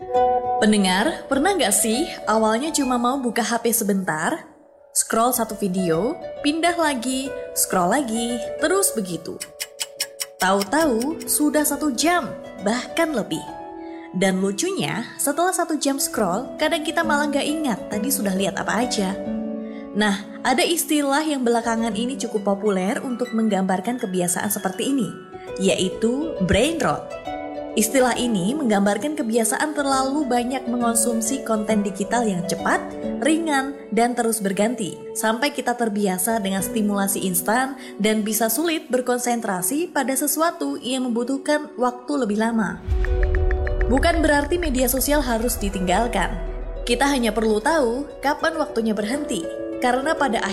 Pendengar, pernah nggak sih awalnya cuma mau buka HP sebentar, scroll satu video, pindah lagi, scroll lagi, terus begitu. Tahu-tahu sudah 1 jam, bahkan lebih. Dan lucunya, setelah 1 jam scroll, kadang kita malah nggak ingat tadi sudah lihat apa aja. Nah, ada istilah yang belakangan ini cukup populer untuk menggambarkan kebiasaan seperti ini, yaitu brain rot. Istilah ini menggambarkan kebiasaan terlalu banyak mengonsumsi konten digital yang cepat, ringan, dan terus berganti, sampai kita terbiasa dengan stimulasi instan dan bisa sulit berkonsentrasi pada sesuatu yang membutuhkan waktu lebih lama. Bukan berarti media sosial harus ditinggalkan. Kita hanya perlu tahu kapan waktunya berhenti, karena pada